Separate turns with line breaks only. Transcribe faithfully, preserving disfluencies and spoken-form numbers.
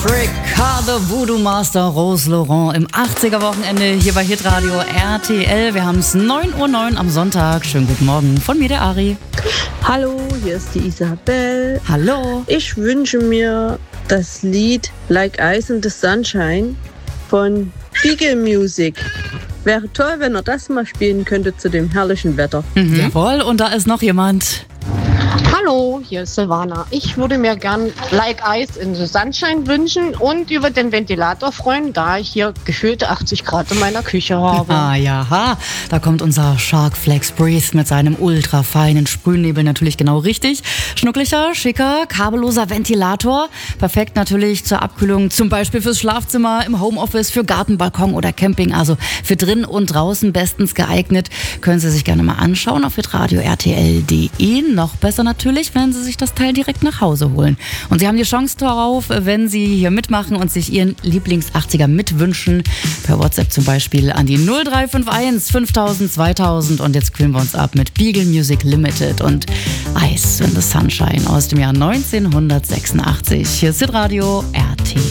Ricardo Voodoo Master Rose Laurent im achtziger-Wochenende hier bei Hitradio R T L. Wir haben es neun Uhr neun am Sonntag. Schönen guten Morgen von mir, der Ari.
Hallo, hier ist die Isabel.
Hallo.
Ich wünsche mir das Lied Like Ice in the Sunshine von Beagle Music. Wäre toll, wenn ihr das mal spielen könntet zu dem herrlichen Wetter.
Mhm. Jawohl, und da ist noch jemand.
Hallo, hier ist Silvana. Ich würde mir gern Like Ice in the Sunshine wünschen und über den Ventilator freuen, da ich hier gefühlte achtzig Grad in meiner Küche habe.
Ah ja, ha. Da kommt unser Shark Flex Breeze mit seinem ultra feinen Sprühnebel natürlich genau richtig. Schnucklicher, schicker, kabelloser Ventilator. Perfekt natürlich zur Abkühlung, zum Beispiel fürs Schlafzimmer, im Homeoffice, für Garten, Balkon oder Camping. Also für drin und draußen bestens geeignet. Können Sie sich gerne mal anschauen auf hitradio R T L punkt de. Noch besser natürlich, wenn Sie sich das Teil direkt nach Hause holen. Und Sie haben die Chance darauf, wenn Sie hier mitmachen und sich Ihren Lieblings-achtziger mitwünschen. Per WhatsApp zum Beispiel an die null drei fünf eins fünftausend zweitausend. Und jetzt kühlen wir uns ab mit Beagle Music Limited und Ice in the Sunshine aus dem Jahr neunzehnhundertsechsundachtzig. Hier ist Hitradio R T L.